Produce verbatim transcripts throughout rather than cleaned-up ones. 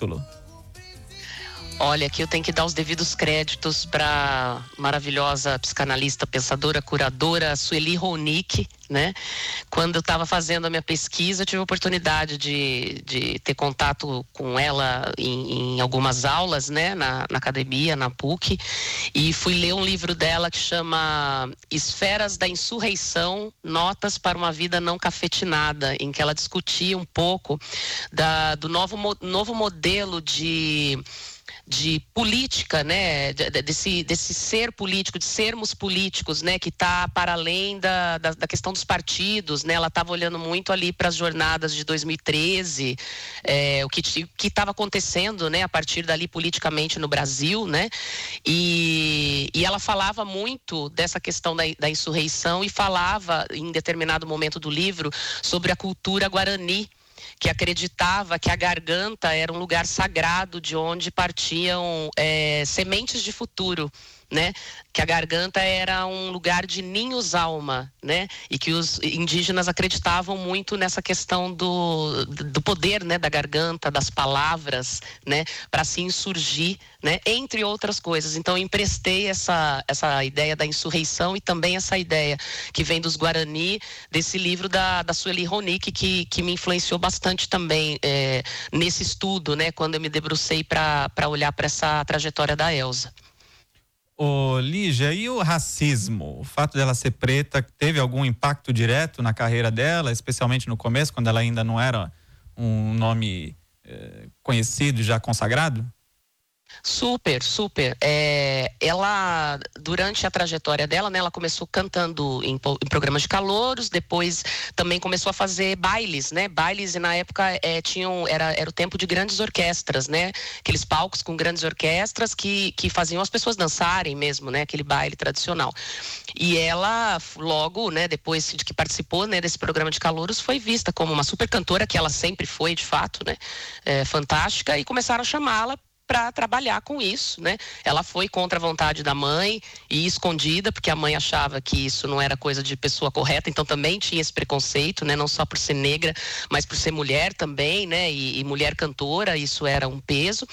título? Olha, aqui eu tenho que dar os devidos créditos para maravilhosa psicanalista, pensadora, curadora Sueli Ronick, né? Quando eu estava fazendo a minha pesquisa, eu tive a oportunidade de, de ter contato com ela em, em algumas aulas, né? Na, na academia, na P U C, e fui ler um livro dela que chama Esferas da Insurreição, Notas para uma Vida Não Cafetinada, em que ela discutia um pouco da, do novo, novo modelo de... de política, né, desse, desse ser político, de sermos políticos, né, que está para além da, da, da questão dos partidos, né, ela estava olhando muito ali para as jornadas de dois mil e treze, é, o que estava acontecendo, né, a partir dali politicamente no Brasil, né, e, e ela falava muito dessa questão da, da insurreição e falava, em determinado momento do livro, sobre a cultura guarani, que acreditava que a garganta era um lugar sagrado de onde partiam é, sementes de futuro, né? Que a garganta era um lugar de ninhos-alma, né? E que os indígenas acreditavam muito nessa questão do, do poder, né? Da garganta, das palavras, né? Para se insurgir, né? Entre outras coisas. Então, eu emprestei essa, essa ideia da insurreição e também essa ideia que vem dos Guarani, desse livro da, da Sueli Ronick, que, que me influenciou bastante também é, nesse estudo, né? Quando eu me debrucei para para olhar para essa trajetória da Elza. Ô, Lígia, e o racismo? O fato dela ser preta teve algum impacto direto na carreira dela, especialmente no começo, quando ela ainda não era um nome eh, conhecido e já consagrado? Super, super. É, ela, durante a trajetória dela, né, ela começou cantando em, em programas de calouros, depois também começou a fazer bailes, né? Bailes, e na época é, tinham, era, era o tempo de grandes orquestras, né? Aqueles palcos com grandes orquestras que, que faziam as pessoas dançarem mesmo, né? Aquele baile tradicional. E ela, logo, né, depois de que participou, né, desse programa de calouros, foi vista como uma super cantora, que ela sempre foi, de fato, né? É, fantástica, e começaram a chamá-la para trabalhar com isso, né? Ela foi contra a vontade da mãe e escondida, porque a mãe achava que isso não era coisa de pessoa correta, então também tinha esse preconceito, né? Não só por ser negra, mas por ser mulher também, né? E, e mulher cantora, isso era um peso.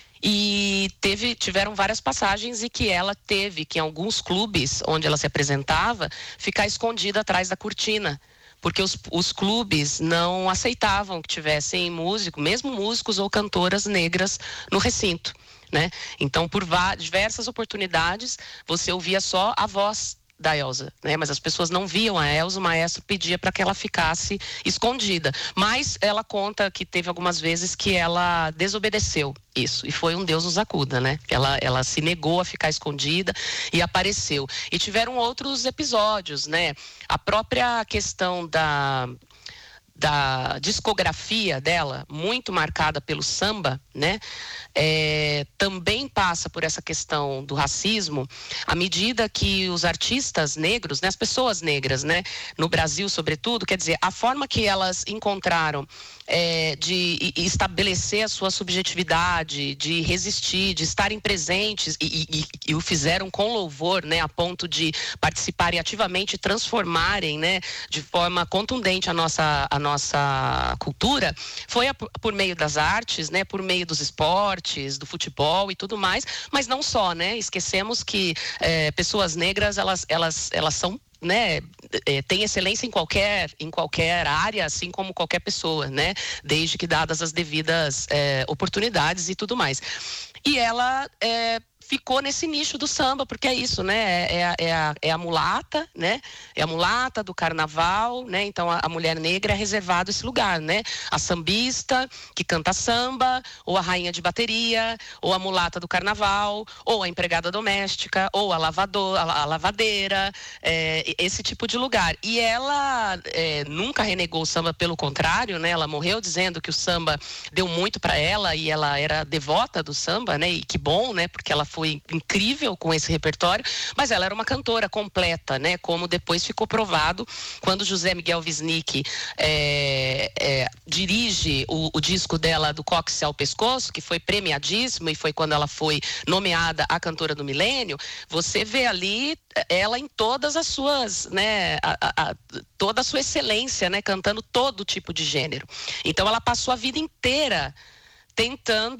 E teve, tiveram várias passagens e que ela teve que em alguns clubes onde ela se apresentava, ficar escondida atrás da cortina, porque os, os clubes não aceitavam que tivessem músico, mesmo músicos ou cantoras negras no recinto, né? Então, por diversas oportunidades, você ouvia só a voz da Elza, né? Mas as pessoas não viam a Elza, o maestro pedia para que ela ficasse escondida. Mas ela conta que teve algumas vezes que ela desobedeceu isso, e foi um Deus nos acuda, né? Ela, ela se negou a ficar escondida e apareceu. E tiveram outros episódios, né? A própria questão da... da discografia dela, muito marcada pelo samba, né? É, também passa por essa questão do racismo, à medida que os artistas negros, né, as pessoas negras, né, no Brasil sobretudo, quer dizer, a forma que elas encontraram é, de estabelecer a sua subjetividade, de resistir, de estarem presentes e, e, e o fizeram com louvor, né, a ponto de participarem ativamente e transformarem, né, de forma contundente a nossa, a nossa cultura, foi a, por meio das artes, né, por meio dos esportes, do futebol e tudo mais, mas não só, né? Esquecemos que é, pessoas negras, elas, elas, elas são, né, é, tem excelência em qualquer, em qualquer área, assim como qualquer pessoa, né? Desde que dadas as devidas é, oportunidades e tudo mais. E ela é, ficou nesse nicho do samba, porque é isso, né? É, é, é, a, é a mulata, né? É a mulata do carnaval, né? Então a, a mulher negra é reservado esse lugar, né? A sambista que canta samba, ou a rainha de bateria, ou a mulata do carnaval, ou a empregada doméstica, ou a, lavador, a, a lavadeira, é, esse tipo de lugar. E ela é, nunca renegou o samba, pelo contrário, né? Ela morreu dizendo que o samba deu muito para ela e ela era devota do samba, né? E que bom, né? Porque ela foi incrível com esse repertório, mas ela era uma cantora completa, né? Como depois ficou provado quando José Miguel Wisnik é, é, dirige o, o disco dela Do Cóccix ao Pescoço, que foi premiadíssimo e foi quando ela foi nomeada a cantora do milênio. Você vê ali ela em todas as suas, né? A, a, a, toda a sua excelência, né? Cantando todo tipo de gênero. Então ela passou a vida inteira tentando